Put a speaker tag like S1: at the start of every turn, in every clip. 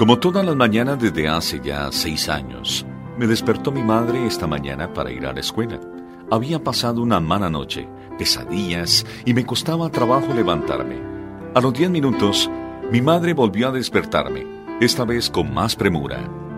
S1: Como todas las mañanas desde hace ya 6 años, me despertó mi madre esta mañana para ir a la escuela. Había pasado una mala noche, pesadillas, y me costaba trabajo levantarme. A los 10 minutos, mi madre volvió a despertarme, esta vez con más premura.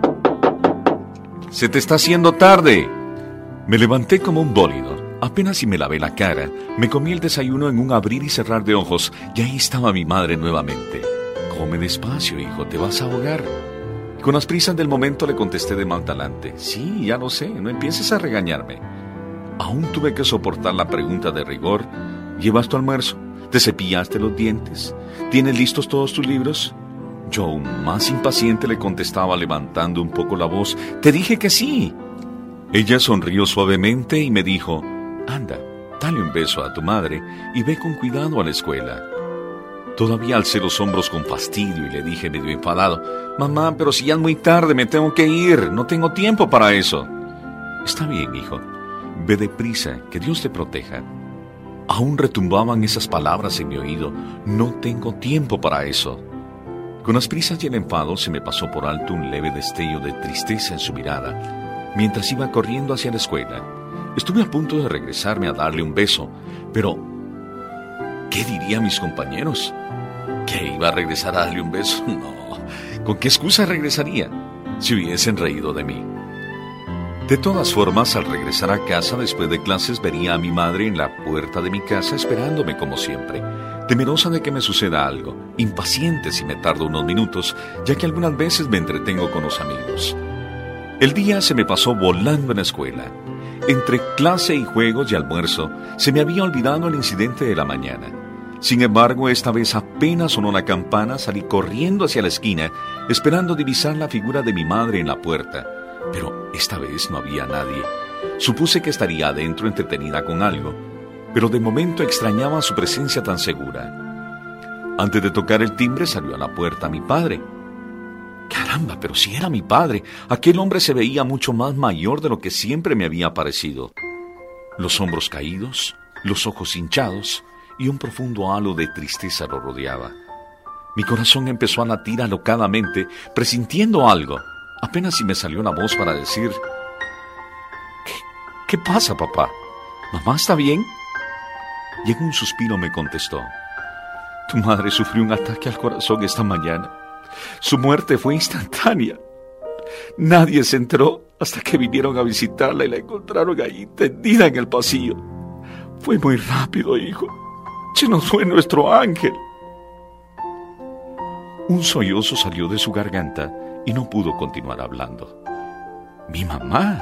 S1: ¡Se te está haciendo tarde! Me levanté como un bólido. Apenas si me lavé la cara, me comí el desayuno en un abrir y cerrar de ojos, y ahí estaba mi madre nuevamente. Come despacio, hijo, te vas a ahogar. Con las prisas del momento le contesté de mal talante. Sí, ya lo sé, no empieces a regañarme. Aún tuve que soportar la pregunta de rigor. ¿Llevas tu almuerzo? ¿Te cepillaste los dientes? ¿Tienes listos todos tus libros? Yo, aún más impaciente, le contestaba levantando un poco la voz. Te dije que sí. Ella sonrió suavemente y me dijo, anda, dale un beso a tu madre y ve con cuidado a la escuela. Todavía alcé los hombros con fastidio y le dije medio enfadado, mamá, pero si ya es muy tarde, me tengo que ir, no tengo tiempo para eso. Está bien, hijo, ve deprisa, que Dios te proteja. Aún retumbaban esas palabras en mi oído, no tengo tiempo para eso. Con las prisas y el enfado se me pasó por alto un leve destello de tristeza en su mirada, mientras iba corriendo hacia la escuela. Estuve a punto de regresarme a darle un beso, pero ¿qué dirían mis compañeros? ¿Que iba a regresar a darle un beso? No. ¿Con qué excusa regresaría? Si hubiesen reído de mí. De todas formas, al regresar a casa después de clases, vería a mi madre en la puerta de mi casa esperándome como siempre, temerosa de que me suceda algo, impaciente si me tardo unos minutos, ya que algunas veces me entretengo con los amigos. El día se me pasó volando en la escuela. Entre clase y juegos y almuerzo, se me había olvidado el incidente de la mañana. Sin embargo, esta vez apenas sonó la campana, salí corriendo hacia la esquina, esperando divisar la figura de mi madre en la puerta. Pero esta vez no había nadie. Supuse que estaría adentro entretenida con algo, pero de momento extrañaba su presencia tan segura. Antes de tocar el timbre, salió a la puerta mi padre. Caramba, pero si era mi padre, aquel hombre se veía mucho más mayor de lo que siempre me había parecido. Los hombros caídos, los ojos hinchados y un profundo halo de tristeza lo rodeaba. Mi corazón empezó a latir alocadamente, presintiendo algo. Apenas si me salió la voz para decir, ¿Qué pasa, papá? ¿Mamá está bien? Y en un suspiro me contestó, tu madre sufrió un ataque al corazón esta mañana. Su muerte fue instantánea. Nadie se enteró hasta que vinieron a visitarla y la encontraron ahí tendida en el pasillo. Fue muy rápido, hijo. Se nos fue nuestro ángel. Un sollozo salió de su garganta y no pudo continuar hablando. Mi mamá,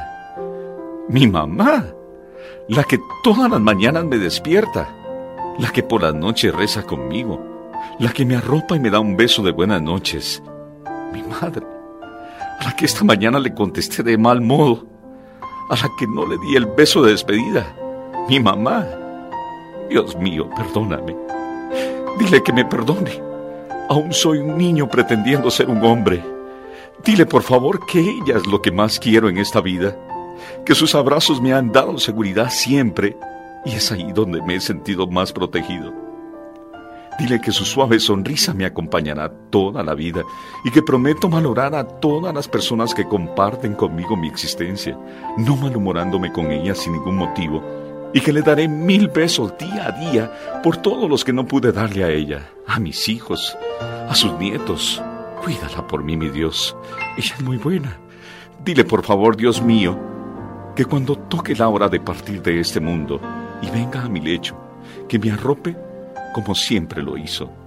S1: la que todas las mañanas me despierta, la que por las noches reza conmigo, la que me arropa y me da un beso de buenas noches. Mi madre, a la que esta mañana le contesté de mal modo, a la que no le di el beso de despedida. Mi mamá. Dios mío, perdóname. Dile que me perdone. Aún soy un niño pretendiendo ser un hombre. Dile, por favor, que ella es lo que más quiero en esta vida, que sus abrazos me han dado seguridad siempre, y es ahí donde me he sentido más protegido. Dile que su suave sonrisa me acompañará toda la vida y que prometo valorar a todas las personas que comparten conmigo mi existencia, no malhumorándome con ellas sin ningún motivo, y que le daré 1000 besos día a día por todos los que no pude darle a ella, a mis hijos, a sus nietos. Cuídala por mí, mi Dios. Ella es muy buena. Dile, por favor, Dios mío, que cuando toque la hora de partir de este mundo y venga a mi lecho, que me arrope como siempre lo hizo,